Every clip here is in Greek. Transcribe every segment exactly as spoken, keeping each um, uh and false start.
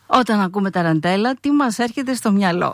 Όταν ακούμε ταραντέλα, τι μας έρχεται στο μυαλό?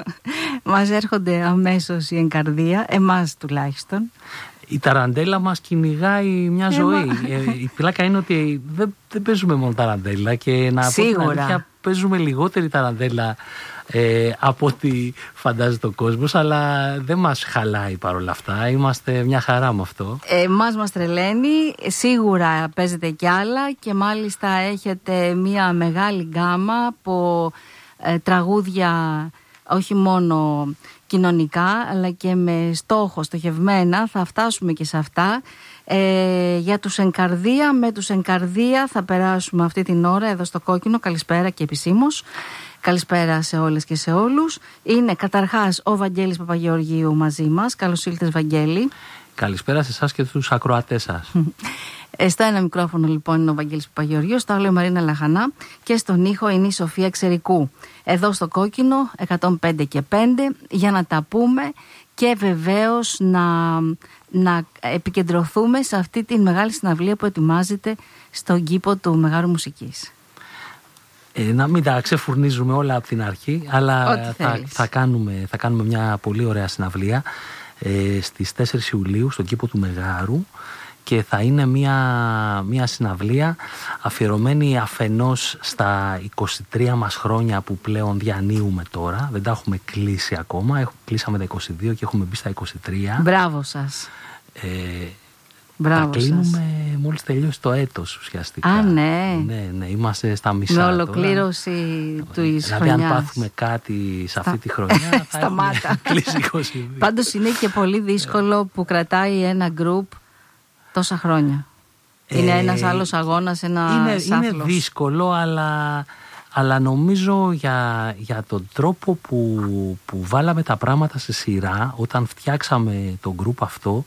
Μας έρχονται αμέσως η εγκαρδία, εμάς τουλάχιστον. Η ταραντέλα μας κυνηγάει μια ε, ζωή. Μα... ε, η πλάκα είναι ότι δεν, δεν παίζουμε μόνο ταραντέλα και να Σίγουρα. πω την αλήθεια, παίζουμε λιγότερη ταραντέλα ε, από ό,τι φαντάζεται ο κόσμος, αλλά δεν μας χαλάει παρόλα αυτά. Είμαστε μια χαρά με αυτό. Εμάς μας τρελαίνει. Σίγουρα παίζετε κι άλλα και μάλιστα έχετε μια μεγάλη γκάμα από ε, τραγούδια, όχι μόνο κοινωνικά αλλά και με στόχο στοχευμένα. Θα φτάσουμε και σε αυτά. ε, Για τους Εγκαρδία, με τους Εγκαρδία θα περάσουμε αυτή την ώρα εδώ στο Κόκκινο. Καλησπέρα και επισήμως. Καλησπέρα σε όλες και σε όλους. Είναι καταρχάς ο Βαγγέλης Παπαγεωργίου μαζί μας. Καλώς ήλθες, Βαγγέλη. Καλησπέρα σε εσάς και τους ακροατές σας. Στο ένα μικρόφωνο λοιπόν είναι ο Βαγγέλης Παπαγεωργίου, στο άλλο η Μαρίνα Λαχανά και στον ήχο είναι η Σοφία Ξερικού. Εδώ στο Κόκκινο εκατόν πέντε και πέντε για να τα πούμε και βεβαίως να, να επικεντρωθούμε σε αυτή τη μεγάλη συναυλία που ετοιμάζεται στον κήπο του Μεγάρου Μουσικής. Ε, να μην τα ξεφουρνίζουμε όλα από την αρχή, αλλά θα, θα, κάνουμε, θα κάνουμε μια πολύ ωραία συναυλία ε, στις τέσσερις Ιουλίου στον κήπο του Μεγάρου και θα είναι μια, μια συναυλία αφιερωμένη αφενός στα είκοσι τρία μας χρόνια που πλέον διανύουμε τώρα. Δεν τα έχουμε κλείσει ακόμα, έχουμε, κλείσαμε τα είκοσι δύο και έχουμε μπει στα είκοσι τρία. Μπράβο σας. Ε, Μπράβο, τα κλείνουμε σας. Μόλις τελειώσει το έτος ουσιαστικά. Α, ναι. Ναι, ναι, είμαστε στα μισά. Με ολοκλήρωση του χρονιάς. Δηλαδή, αν πάθουμε κάτι σε αυτή τη χρονιά, θα σταμάτα. Κλείσει είκοσι δύο. Πάντως είναι και πολύ δύσκολο που κρατάει ένα γκρουπ τόσα χρόνια. Ε, είναι ένας άλλος αγώνας, ένα είναι, είναι δύσκολο, αλλά, αλλά νομίζω για, για τον τρόπο που, που βάλαμε τα πράγματα σε σειρά, όταν φτιάξαμε το γκρουπ αυτό,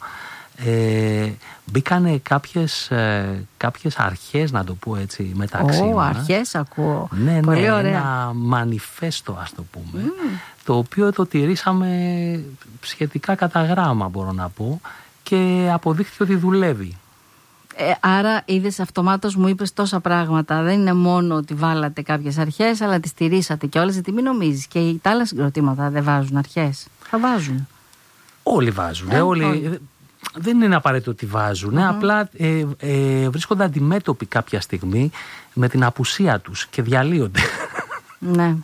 Ε, μπήκανε κάποιες, ε, κάποιες αρχές, να το πω έτσι, μεταξύ oh, μας. Αρχές ακούω. Ναι, πολύ ναι, ωραία. ένα μανιφέστο, ας το πούμε, mm. το οποίο το τηρήσαμε σχετικά κατά γράμμα, μπορώ να πω, και αποδείχθηκε ότι δουλεύει. Ε, άρα είδες αυτομάτως, μου είπες τόσα πράγματα. Δεν είναι μόνο ότι βάλατε κάποιες αρχές, αλλά τις τηρήσατε και όλες. Γιατί μην νομίζεις και τα άλλα συγκροτήματα δεν βάζουν αρχές. Θα βάζουν. Όλοι βάζουν. Ε, όλοι... όλοι. Δεν είναι απαραίτητο ότι βάζουν, uh-huh. απλά ε, ε, βρίσκονται αντιμέτωποι κάποια στιγμή με την απουσία τους και διαλύονται. Ναι.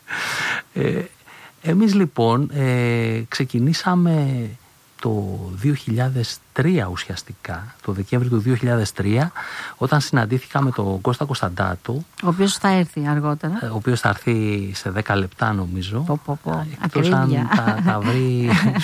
ε, εμείς λοιπόν ε, ξεκινήσαμε το δύο χιλιάδες τρία ουσιαστικά, το Δεκέμβρη του δύο χιλιάδες τρία, όταν συναντήθηκα με τον Κώστα Κωνσταντάτο, ο οποίος θα έρθει αργότερα, ο οποίος θα έρθει σε δέκα λεπτά νομίζω, πω, πω, πω. εκτός αν τα, τα βρει